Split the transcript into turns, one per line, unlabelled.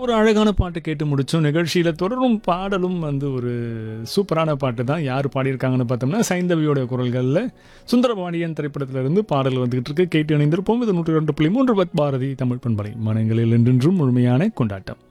ஒரு அழகான பாட்டு கேட்டு முடிச்சோம். நிகழ்ச்சியில தொடரும் பாடலும் வந்து ஒரு சூப்பரான பாட்டு தான். யார் பாடியிருக்காங்கன்னு பார்த்தோம்னா, சைந்தவியோட குரல்கள்ல சுந்தரபாண்டியன் திரைப்படத்திலிருந்து பாடல் வந்துகிட்டு இருக்கு. கேட்டு இணைந்திருப்போம். இது 102.3 பாரதி தமிழ் பண்பலை. மனங்களில் என்றென்றும் முழுமையான கொண்டாட்டம்.